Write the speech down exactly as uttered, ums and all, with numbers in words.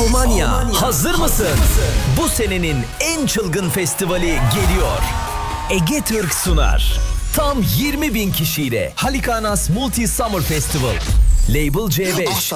Almanya, hazır mısın? Bu senenin en çılgın festivali geliyor. Ege Türk sunar. Tam yirmi bin kişiyle Halikanas Multi Summer Festival. Label C beş,